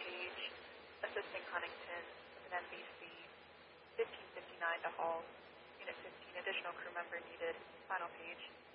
page, assisting Huntington with an NBC, 1559 to Hall, Unit 15, additional crew member needed, final page.